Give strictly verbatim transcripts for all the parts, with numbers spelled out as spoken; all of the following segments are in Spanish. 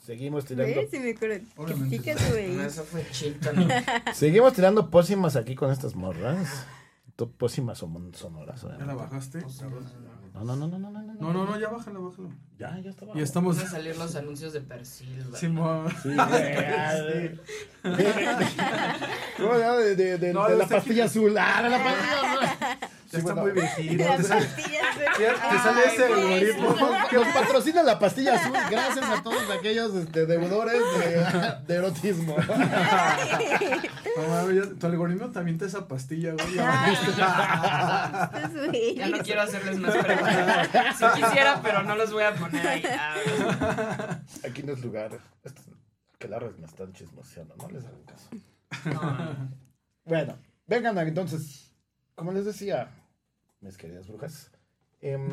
seguimos tirando. ¿Ves? Si me codificas, güey. No, eso fue chito. Seguimos tirando pócimas aquí con estas morras. To- Pócimas son- sonoras. ¿Ya la bajaste? No, no, no, no, no, no. No, no, no, ya bájala, bájala. Ya, ya estaba. Y estamos... Van a salir los anuncios de Persil, ¿verdad? Simón. Sí, güey. ¿Cómo se llama? De, de, de, No, de la está pastilla aquí. azul. Ah, de la pastilla azul. Ya está bueno. muy viejito. Las Te sale, pastillas, güey. te sale ese Ay, güey. algoritmo. Que nos patrocina la pastilla azul. Gracias a todos aquellos este, deudores de, de erotismo. No, mames, ya- tu algoritmo también te esa pastilla, güey. Ya Ah, valiste. estos güeyes. Ya no quiero hacerles más preguntas. Si quisiera, pero no los voy a poner ahí. Ah, Aquí no es lugar. Estos aquelarres me están chismoseando. No les hagan caso. no. Bueno, vengan entonces. Como les decía, mis queridas brujas. em,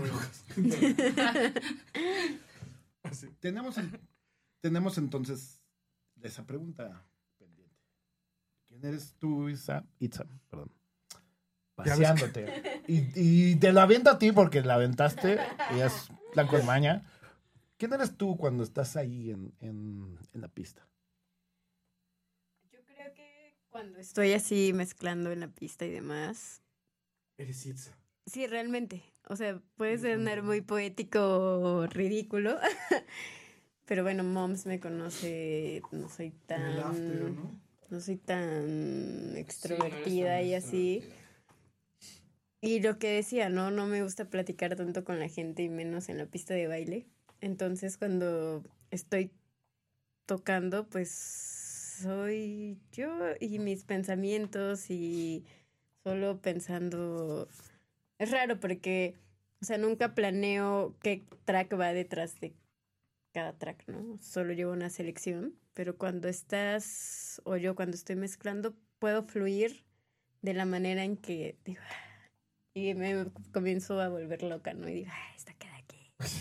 Así. tenemos, en- tenemos entonces esa pregunta pendiente. ¿Quién eres tú, Isa? Itza, perdón. Ya ves Paseándote. Y, y te lo aviento a ti porque la aventaste y es blanco de maña. ¿Quién eres tú cuando estás ahí en, en, en la pista? Yo creo que cuando estoy así mezclando en la pista y demás, Eres Itza. sí, realmente. O sea, puede sonar muy poético o ridículo. Pero bueno, Moms me conoce, no soy En el after, tan, ¿no? no soy tan Sí, extrovertida no eres tan y así. extrovertida. Y lo que decía, ¿no? No me gusta platicar tanto con la gente y menos en la pista de baile. Entonces, cuando estoy tocando, pues soy yo y mis pensamientos y solo pensando... Es raro porque, o sea, nunca planeo qué track va detrás de cada track, ¿no? Solo llevo una selección, pero cuando estás, o yo cuando estoy mezclando, puedo fluir de la manera en que digo, "Ah", y me comienzo a volver loca, ¿no? Y digo, "Ah, esta queda aquí".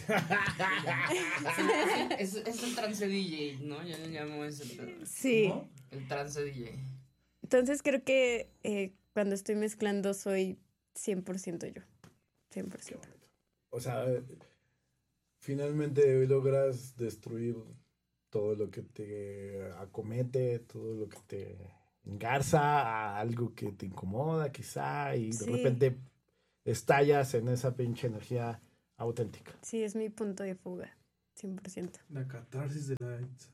Es, es el trance D J, ¿no? Yo le llamo ese pedo. Sí. ¿No? El trance D J. Entonces creo que eh, cuando estoy mezclando soy cien por ciento yo. cien por ciento. O sea, finalmente logras destruir todo lo que te acomete, todo lo que te engarza a algo que te incomoda quizá y de Sí. repente estallas en esa pinche energía auténtica. Sí, es mi punto de fuga. cien por ciento. La catarsis de la Itza.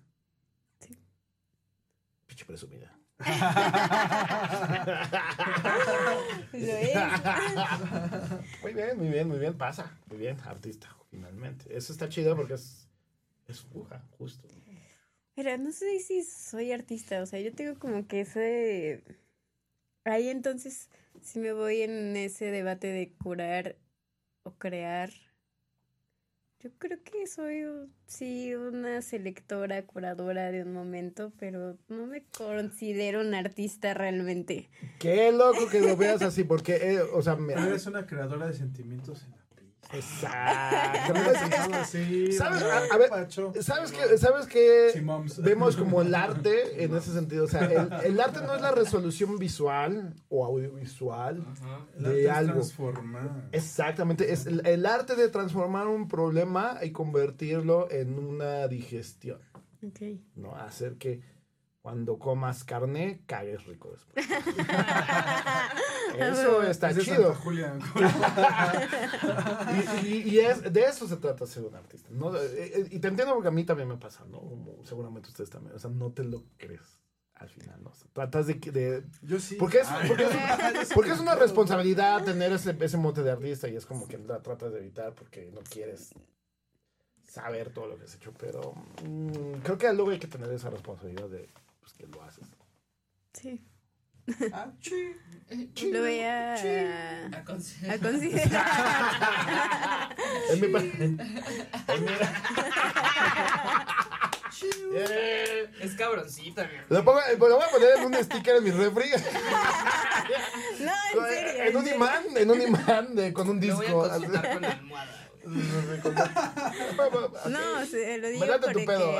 Pinche presumida. Lo es. Muy bien, muy bien, muy bien. Pasa. Muy bien, artista, finalmente. Eso está chido porque es, es fuga, justo. Mira, no sé si soy artista, o sea, yo tengo como que ese... Ahí entonces, si me voy en ese debate de curar o crear, yo creo que soy, sí, una selectora, curadora de un momento, pero no me considero un artista realmente. Qué loco que lo veas así, porque, eh, o sea, me... Pero eres una creadora de sentimientos en la pista. Exacto. ¿Qué me pensado así? ¿Sabes? ¿verdad? A, a ver, Pacho. ¿sabes qué? ¿Sabes qué? Sí, moms. Vemos como el arte en ese sentido. O sea, el, el arte no es la resolución visual o audiovisual Ajá. El de arte es algo. transformar. Exactamente. Es el, el arte de transformar un problema y convertirlo en una digestión. Ok. ¿No? Hacer que cuando comas carne, cagues rico después. Eso está Es de chido. Santa Julia. Y, y- y es, de eso se trata ser un artista, ¿no? Eh, eh, Y te entiendo porque a mí también me pasa, ¿no? Como seguramente ustedes también. O sea, no te lo crees al final, ¿no? O sea, tratas de... que- de Yo sí. porque, es, Ay. porque, es, porque es una responsabilidad tener ese, ese mote de artista y es como que la tratas de evitar porque no quieres saber todo lo que has hecho. Pero mm, creo que luego hay que tener esa responsabilidad de pues, que lo haces. Sí. Ah, sí. Lo voy a, A a considerar. considerar. En mi... pa- en mi- Eh, Es cabroncita, mi Lo, pongo- lo voy a poner en un sticker en mi refri. No, en serio. En un serio. imán, en un imán de, con un Lo voy a disco. consultar con la almohada, güey. No, se, lo digo Me late tu porque... pedo.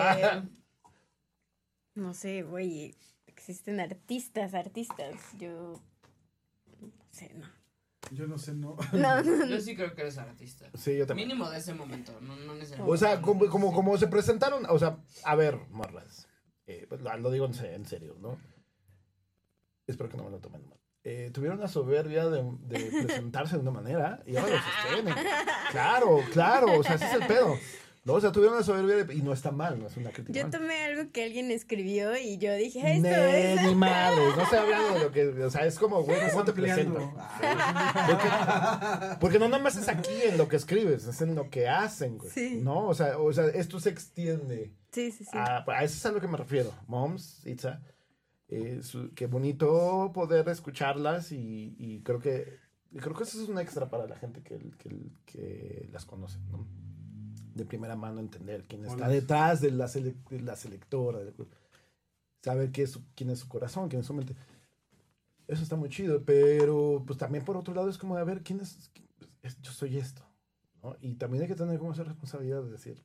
No sé, güey, existen artistas, artistas. Yo... No sé, no. Yo no sé, no. No, no, Yo sí creo que eres artista. Sí, yo también. Mínimo de ese momento, no, no necesariamente. O sea, como, como, como se presentaron, o sea, a ver, morras, eh, pues, lo, lo digo en, se- en serio, ¿no? Espero que no me lo tomen mal. Eh, tuvieron la soberbia de, de presentarse de una manera y ahora lo sostienen. Claro, claro, o sea, ese es el pedo. No, o sea, tuvieron la soberbia de- y no está mal, no es una crítica. yo mal. tomé algo que alguien escribió y yo dije, esto Ne- es... ni madre, no estoy hablando de lo que, o sea, es como, güey, ¿cómo te ampliando. presentas? Porque, porque no nada más es aquí en lo que escribes, es en lo que hacen, güey. Sí. No, o sea, o sea, esto se extiende. Sí, sí, sí. A, a eso es a lo que me refiero. Moms, Itza, eh, su- qué bonito poder escucharlas y, y creo que y creo que eso es un extra para la gente que, que, que las conoce, ¿no? De primera mano entender quién está Hola. detrás de la, sele- de la selectora, de- saber qué es su- quién es su corazón, quién es su mente. Eso está muy chido, pero pues también por otro lado es como de a ver quién es, quién- es- yo soy esto, ¿no? Y también hay que tener como esa responsabilidad de decir,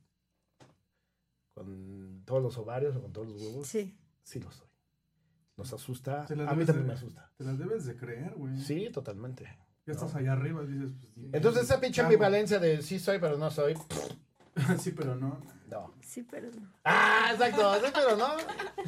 con todos los ovarios o con todos los huevos, sí, Sí. lo soy. Nos asusta, Te la a mí debes también de- me asusta. Te las debes de creer, güey. Sí, totalmente. Ya estás No. allá arriba, dices, pues. ni- Entonces esa pinche ¿qué hago? ambivalencia de sí soy pero no soy, Sí, pero no. no. Sí, pero no. Ah, exacto, sí pero no.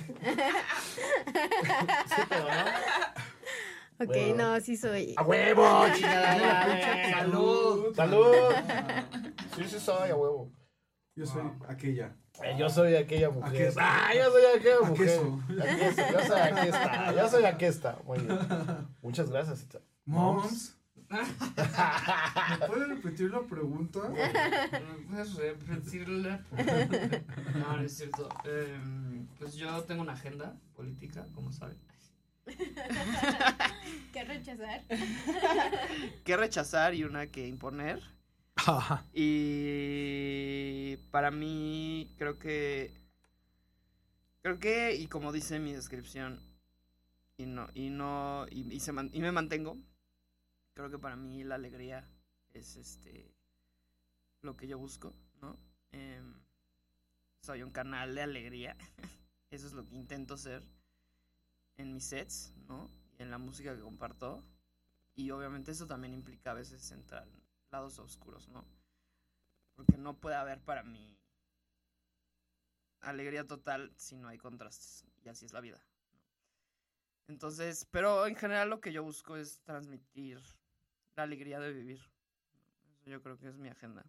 Sí pero no. Ok, Bueno. no, sí soy. A huevo, chingada. Salud. Salud. Sí, sí soy, a huevo. Yo soy Wow. aquella. Eh, yo soy aquella mujer. Aquesto. Ah, yo soy aquella mujer. Aquesto. Aquesto, yo soy aquesta. Yo soy aquesta. Muy bien. Muchas gracias. Itza. Moms. ¿Me puedes repetir la pregunta? ¿Puedes repetirla? No, no es cierto. Eh, pues yo tengo una agenda política, como saben. ¿Qué rechazar? Que rechazar y una que imponer. Y para mí creo que creo que y como dice mi descripción y no y no y, y se man- y me mantengo, creo que para mí la alegría es este lo que yo busco, ¿no? Em, soy un canal de alegría. Eso es lo que intento ser en mis sets, ¿no? Y en la música que comparto. Y obviamente eso también implica a veces entrar en lados oscuros, ¿no? Porque no puede haber para mí alegría total si no hay contrastes. Y así es la vida, ¿no? Entonces, pero en general lo que yo busco es transmitir la alegría de vivir. Eso yo creo que es mi agenda.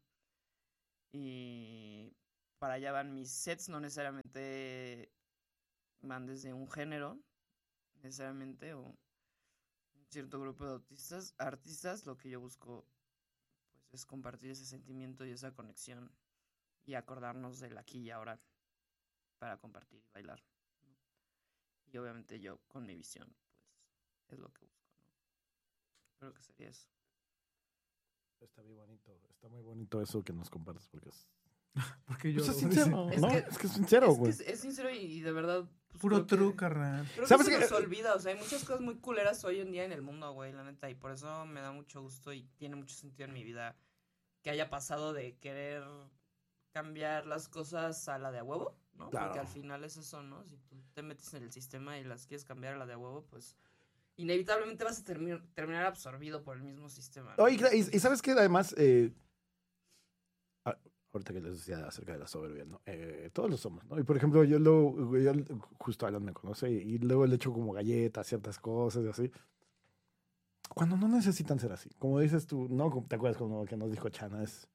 Y para allá van mis sets, no necesariamente van desde un género, necesariamente, o un cierto grupo de artistas, artistas, lo que yo busco pues es compartir ese sentimiento y esa conexión y acordarnos del aquí y ahora para compartir y bailar, ¿no? Y obviamente yo con mi visión pues es lo que busco, ¿no? Creo que sería eso. Está muy bonito. Está muy bonito eso que nos compartes porque es. Porque yo. Pues es sincero, Es ¿no? que- Es que es sincero, es, que güey. es, es sincero y, y de verdad pues, Puro creo que- truco, carnal. Creo que ¿Sabes se qué? nos olvida, o sea, hay muchas cosas muy culeras hoy en día en el mundo, güey, la neta, y por eso me da mucho gusto y tiene mucho sentido en mi vida que haya pasado de querer cambiar las cosas a la de a huevo, ¿no? Claro. Porque al final es eso, ¿no? Si tú te metes en el sistema y las quieres cambiar a la de a huevo, pues inevitablemente vas a termi- terminar absorbido por el mismo sistema, ¿no? Oye, y, y sabes que además, eh, ah, ahorita que les decía acerca de la soberbia, ¿no? Eh, todos lo somos, ¿no? Y por ejemplo, yo lo, yo, justo Alan me conoce y, y luego le echo como galletas, ciertas cosas y así. Cuando no necesitan ser así. Como dices tú, ¿no? Como- ¿te acuerdas como que nos dijo Chana? Es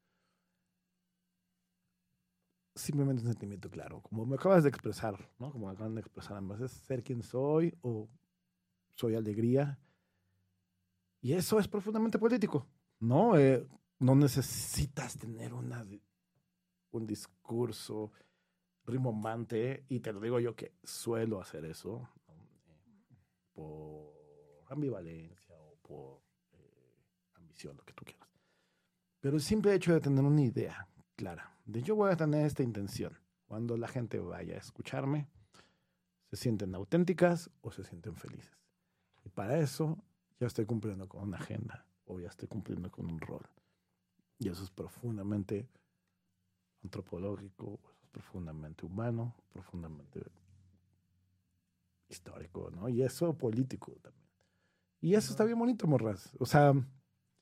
simplemente un sentimiento claro. Como me acabas de expresar, ¿no? Como me acaban de expresar ambas. Es ser quien soy o soy alegría. Y eso es profundamente político, ¿no? Eh, no necesitas tener una, un discurso rimbombante, y te lo digo yo que suelo hacer eso, ¿no? Eh, por ambivalencia o por eh, ambición, lo que tú quieras. Pero el simple hecho de tener una idea clara, de yo voy a tener esta intención, cuando la gente vaya a escucharme, se sienten auténticas o se sienten felices. Y para eso ya estoy cumpliendo con una agenda o ya estoy cumpliendo con un rol. Y eso es profundamente antropológico, eso es profundamente humano, profundamente histórico, ¿no? Y eso político también. Y eso está bien bonito, morras. O sea,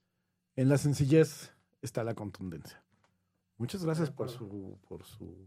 En la sencillez está la contundencia. Muchas gracias por su, por su,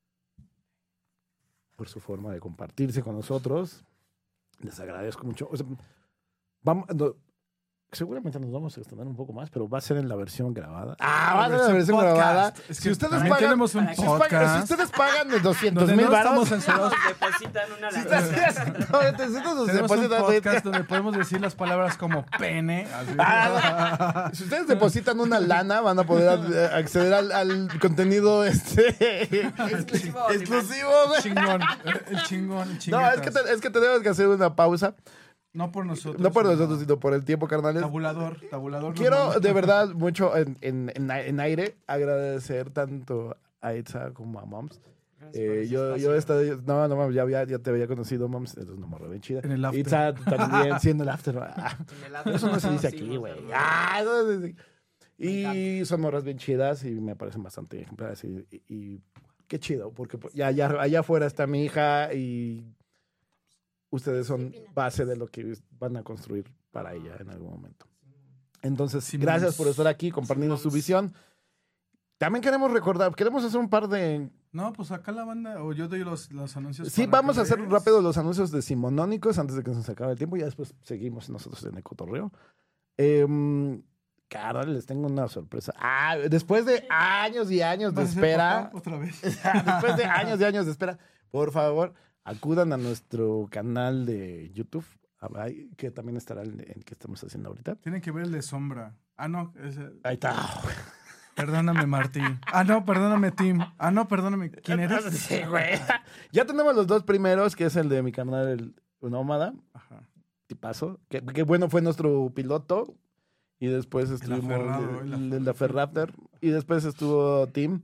por su forma de compartirse con nosotros. Les agradezco mucho. O sea, vamos, no, seguramente nos vamos a extender un poco más, pero va a ser en la versión grabada. Ah, va a ser en la versión podcast. grabada. Es Si que ustedes también pagan, tenemos un si, pagan- podcast. si ustedes pagan de doscientos Donde mil no baros, estamos censurados. Depositan una si lana. ustedes- no, entonces nos Tenemos un depositan podcast donde podemos decir las palabras como pene. Así. Ah, si ustedes depositan una lana, van a poder a- acceder al, al contenido este Exclusivo. exclusivo. güey. Chingón. El chingón, el No, chinguetas. es que, te- es que tenemos que hacer una pausa. No por nosotros. No por nosotros, sino por el tiempo, carnales. Tabulador, tabulador. nos Quiero manda- de verdad mucho en, en, en, en aire agradecer tanto a Itza como a Moms. Gracias por Eh, ese yo, espacio. yo he estado, no, no, mames, ya, había- ya te había conocido, Moms, entonces no me bien chida. En el after. Itza también, siendo el after. Ah, En el after. eso no se dice Sí, aquí, no, güey. no. Ah, no se dice. Me Y son morras bien chidas y me parecen bastante ejemplares. Y, y- y qué chido, porque pues, ya, ya allá afuera está mi hija y ustedes son base de lo que van a construir para ella en algún momento. Entonces, Sí, gracias moms. por estar aquí compartiendo Sí, su moms. visión. También queremos recordar, queremos hacer un par de... No, pues acá la banda, o yo doy los, los anuncios. Sí, para vamos que a hacer veas. rápido los anuncios decimonónicos antes de que se nos acabe el tiempo y ya después seguimos nosotros en el cotorreo. Eh, Carol, les tengo una sorpresa. Ah, después de años y años de ¿Vas a hacer espera, papá otra vez. después de años y años de espera, por favor, acudan a nuestro canal de YouTube, ahí, que también estará en el que estamos haciendo ahorita. Tienen que ver el de sombra. Ah, no. Ese... Ahí está. Perdóname, Martí. Ah, no, perdóname, Tim. Ah, no, perdóname. ¿Quién eres? Sí, güey. Ya tenemos los dos primeros, que es el de mi canal, el Nómada, Ajá. tipazo. Que, que bueno, fue nuestro piloto. Y después estuvimos aferrado, el, el el de Ferraptor. Y después estuvo Tim.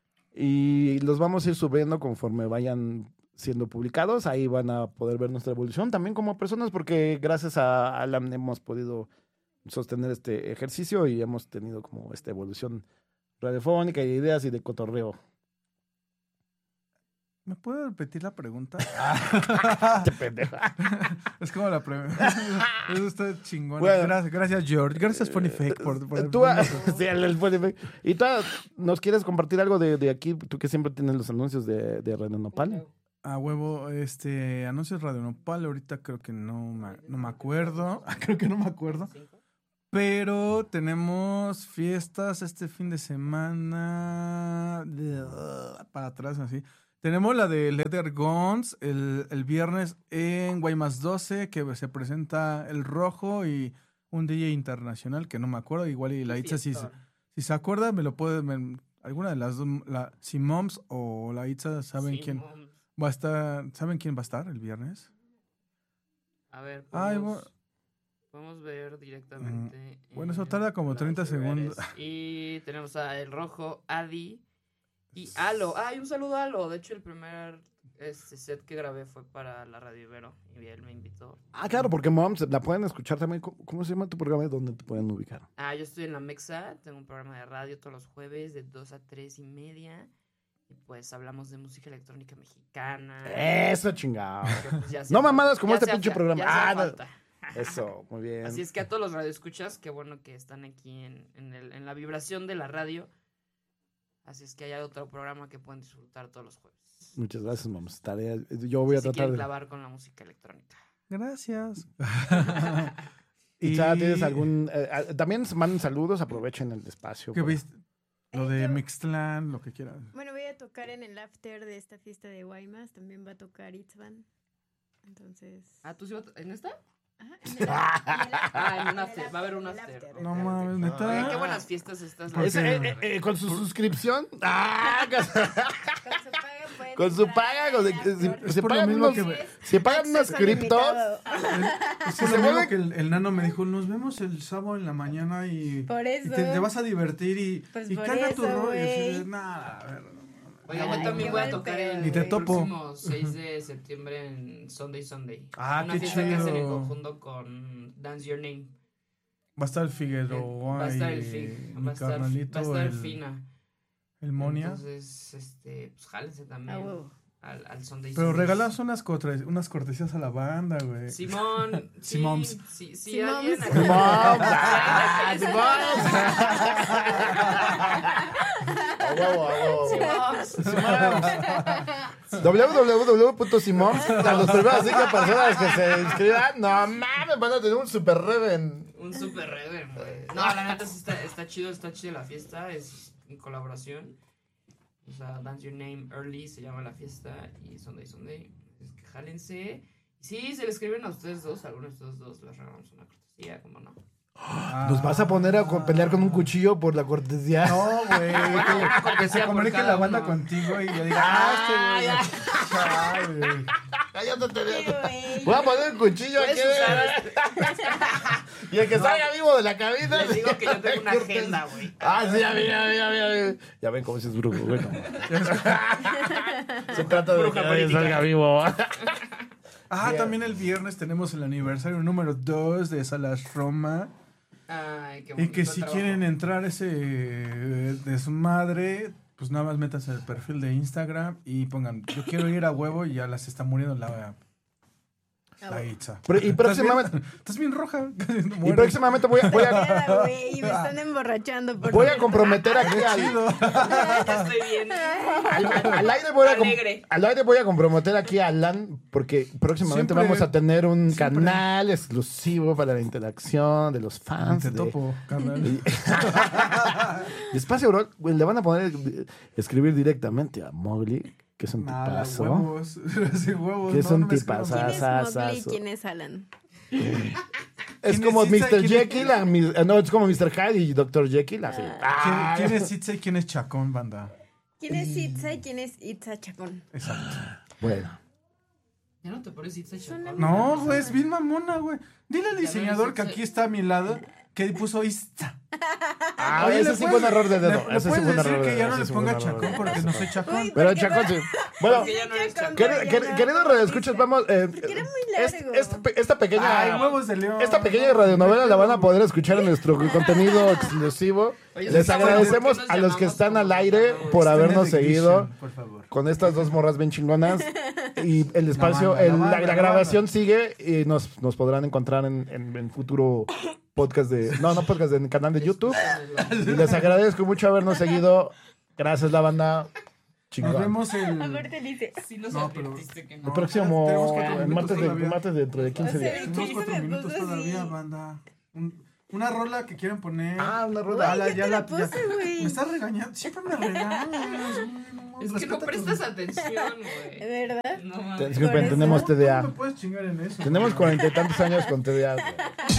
Y los vamos a ir subiendo conforme vayan siendo publicados. Ahí van a poder ver nuestra evolución también como personas, porque gracias a Alan hemos podido sostener este ejercicio y hemos tenido como esta evolución radiofónica y de ideas y de cotorreo. ¿Me puede repetir la pregunta? Qué pendejo. Es como la pregunta. Eso está chingón. Bueno. gracias, gracias, George. Gracias, Funny Fake, por, por Tú, ah, sí, el- el Funny Fake. ¿Y tú ah, nos quieres compartir algo de, de aquí? Tú que siempre tienes los anuncios de, de Radio Nopal. A huevo, este, anuncios Radio Nopal, ahorita creo que no me, no me acuerdo. creo que no me acuerdo. Pero tenemos fiestas este fin de semana. De, uh, para atrás, así. Tenemos la de Leather Guns el, el viernes en Guaymas doce, que se presenta El Rojo y un D J internacional, que no me acuerdo. Igual y la Itza, si, se- si se acuerda, me lo puede. me- alguna de las dos, la, si Moms o la Itza saben quién va a estar. ¿Saben quién va a estar el viernes? A ver, Ay, podemos, bu- podemos ver directamente. Mm, bueno, eso en tarda como las treinta redes. segundos. Y tenemos a El Rojo, Adi y Alo. Ay, un saludo a Alo. De hecho, el primer este set que grabé fue para la Radio Ibero y él me invitó. Ah, claro, porque Moms la pueden escuchar también. ¿Cómo, cómo se llama tu programa? ¿Dónde te pueden ubicar? Ah, yo estoy en la Mexa, tengo un programa de radio todos los jueves de dos a tres y media. Y pues hablamos de música electrónica mexicana. Eso, chingado. que, pues, ya hacía No falta- mamadas como ya este hacía pinche fa- programa. ya hacía Ah, no. falta. Eso, muy bien. Así es que a todos los radioescuchas, qué bueno que están aquí en, en, el, en la vibración de la radio. Así es que hay otro programa que pueden disfrutar todos los jueves. Muchas gracias, Moms. Estaré- yo voy a si tratar quieren de... clavar con la música electrónica. Gracias. ¿Y ya tienes algún...? eh, ah, también manden saludos, aprovechen el espacio. ¿Qué por- viste? Lo de Eh, yo- Mixtlan, lo que quieras. Bueno, voy a tocar en el after de esta fiesta de Guaymas. También va a tocar Itzvan. Entonces. Ah, ¿tú sí vas a- en esta? Ajá, en el after, Ah, en un el after, va a haber un en el after. No el mames, after. neta. Oigan, qué buenas fiestas estas. Porque- Es- eh, eh, eh, con su suscripción. ¡Ah! Con su paga pueden Con su entrar paga, con- al si- after. Es se por lo pagan mismo unos, que me- si pagan unos Acceso criptos, limitado. Es Si por se lo mismo vuelve- que el, el nano me dijo, nos vemos el sábado en la mañana y, Por y eso. te, te vas a divertir y, Pues y por carga tu eso, rollo. Y así de, güey. "Nah, a ver, no, no". Oigan, Ay, yo también qué voy a mal tocar pedo, el, Y te el topo. próximo seis de septiembre en Sunday Sunday. Ah, Una qué fiesta que hacen en chido. conjunto con Dance Your Name. Va a estar el Figueroa Va a estar el y Fig, mi va a estar, carnalito, va a estar el, Fina. el Monia. Entonces, este, pues jálense también. A huevo. al, al Sunday. Pero Sundays. regalas unas, corte- unas cortesías a la banda, güey. Simón. sí, Simoms. Sí, sí, Simoms. alguien acá- Simón, Ah, ah, Simón. A huevo, a huevo. Simoms. w w w punto simón a las primeras cinco personas que se inscriban, no mames, van a tener un super reven. Un super reven, güey. No, la neta sí está, está chido, está chido la fiesta, es en colaboración. O sea, Dance Your Name Early se llama la fiesta y Sunday Sunday. Es que jálense. Sí, se le escriben a ustedes dos, a algunos de ustedes dos les regalamos una cortesía, como no. ¿Nos vas a poner a co- pelear con un cuchillo por la cortesía? No, güey. Una Que cortesía se por comunique cada la banda uno. contigo y yo diga, ah, este güey. Ay, Cállate, Sí, güey. voy a poner un cuchillo aquí. Puedes usar este- Y el que salga vivo de la cabina. Les digo que yo tengo una agenda, güey. Ah, sí, ya vi, ya vi, ya vi, ya vi. Ya ven cómo si es brujo, bueno. Se trata de que Bruja nadie política. salga vivo. Ah, Bien. también el viernes tenemos el aniversario número dos de Salas Roma. Ay, qué Y bonito que si trabajo. quieren entrar a ese eh, desmadre, pues nada más métanse al perfil de Instagram y pongan, yo quiero ir a huevo y ya las está muriendo la, la Itza. Pero- y próximamente- Estás bien, estás bien roja. Y próximamente voy a, voy a, Mierda, güey, y me están emborrachando. por voy a cierto. comprometer aquí al, Ya estoy bien. al, al- al aire voy a com- Alegre. al aire voy a comprometer aquí a Alan porque próximamente Siempre- vamos a tener un siempre. canal exclusivo para la interacción de los fans. Te de- topo, carnal. Y- y Espacio Bro, güey, le van a poner eh, escribir directamente a Mowgli, que es un Nada, tipazo. huevos. Sí, huevos. Que es no, un no me tipazo. escriban. ¿Quién es Sa- sa- Mowgli y sa- quién es Alan? Es ¿Quién como es Itza y mister quién es- Jekyll, a mi- eh, no, es como mister Hyde y doctor Jekyll, así. Ah, ¿Quién, quién es Itza y quién es Chacón, banda? ¿Quién es Itza y quién es Itza Chacón? Exacto. Bueno. Ya no te pones Itza Son Chacón. No, güey, es bien mamona, güey. Dile al Ya diseñador ves, que Itza- aquí está a mi lado que puso Itza. Ah, Oye, ese ¿le sí puedes- fue un error de ¿Le, dedo. le Ese sí puedes fue un decir error de que ya dedo. no ese le sí fue un ponga error de Chacón dedo. porque no soy Chacón? Uy, Pero ¿por qué Chacón no? sí. Bueno, Porque ya no eres Chacón, Chacón. quer- ya quer- no. queridos radioescuchas, vamos. Eh, Porque era muy es- largo. esta, pe- esta pequeña. Ay, huevos de león. Esta pequeña radionovela la van a poder escuchar en nuestro contenido exclusivo. Oye, Les está bueno, agradecemos ¿por qué nos a los que llamamos están como al aire llamamos? por habernos Extended seguido edition, por favor. con estas dos morras bien chingonas. Y el espacio, banda, la el- la, banda, la la grabación sigue y nos, nos podrán encontrar en, en, en futuro podcast de. No, no podcast, en el canal de YouTube. Y les agradezco mucho habernos seguido. Gracias, la banda. Nos Chingón. vemos el... Aparte dice. Sí nos No, pero- advertiste que El no. próximo Tenemos cuatro el minutos martes, de, todavía. martes dentro de quince O sea, días. Tenemos ¿Qué cuatro me minutos puso todavía, así? banda. Un- una rola que quieran poner. Ah, una Güey, rueda. la- ya te la puse, Me güey. estás regañando. Siempre me regañas. Es que no prestas atención, güey. ¿Verdad? No mames. Disculpen, Por tenemos eso. T D No A. me puedes chingar en eso. Tenemos cuarenta y tantos años con T D A. güey.